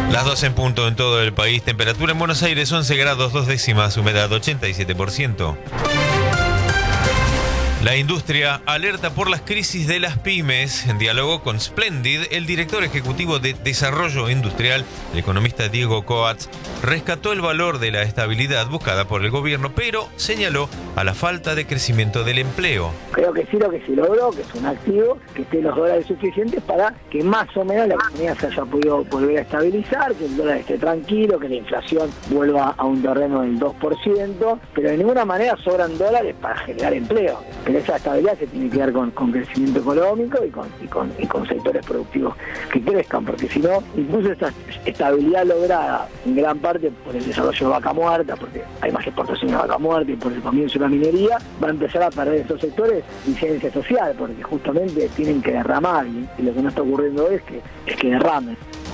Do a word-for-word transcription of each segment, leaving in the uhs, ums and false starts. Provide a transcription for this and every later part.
Las doce en punto en todo el país. Temperatura en Buenos Aires once grados dos décimas, humedad ochenta y siete por ciento. La industria alerta por las crisis de las pymes. En diálogo con Splendid, el director ejecutivo de Desarrollo Industrial, el economista Diego Coats, rescató el valor de la estabilidad buscada por el gobierno, pero señaló a la falta de crecimiento del empleo. Creo que sí, lo que se logró, que es un activo, que estén los dólares suficientes para que más o menos la economía se haya podido volver a estabilizar, que el dólar esté tranquilo, que la inflación vuelva a un terreno del dos por ciento, pero de ninguna manera sobran dólares para generar empleo. Pero esa estabilidad se tiene que dar con, con crecimiento económico y con, y, con, y con sectores productivos que crezcan, porque si no, incluso esta estabilidad lograda en gran parte por el desarrollo de vaca muerta, porque hay más exportación de vaca muerta y por el comienzo de la minería, va a empezar a perder estos sectores incidencia social, porque justamente tienen que derramar, y, y lo que no está ocurriendo es que, es que derramen.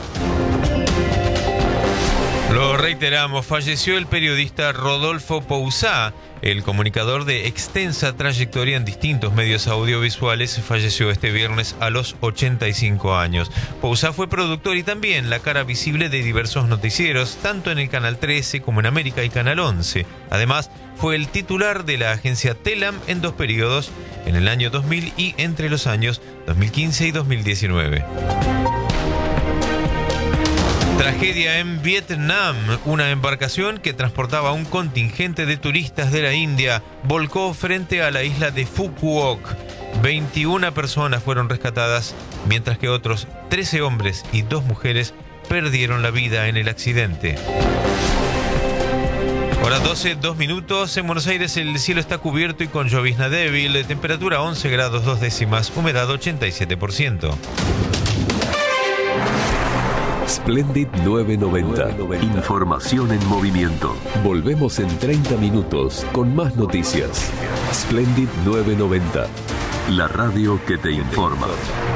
Lo reiteramos, falleció el periodista Rodolfo Pousá, el comunicador de extensa trayectoria en distintos medios audiovisuales, falleció este viernes a los ochenta y cinco años. Pousá fue productor y también la cara visible de diversos noticieros, tanto en el Canal trece como en América y Canal once. Además, fue el titular de la agencia Telam en dos periodos, en el año dos mil y entre los años dos mil quince y dos mil diecinueve. Tragedia en Vietnam. Una embarcación que transportaba un contingente de turistas de la India volcó frente a la isla de Phu Quoc. veintiuna personas fueron rescatadas, mientras que otros trece hombres y dos mujeres perdieron la vida en el accidente. Hora doce, dos minutos. En Buenos Aires el cielo está cubierto y con llovizna débil. Temperatura once grados dos décimas, humedad ochenta y siete por ciento. Splendid nueve noventa. Información en movimiento. Volvemos en treinta minutos con más noticias. Splendid nueve noventa. La radio que te informa.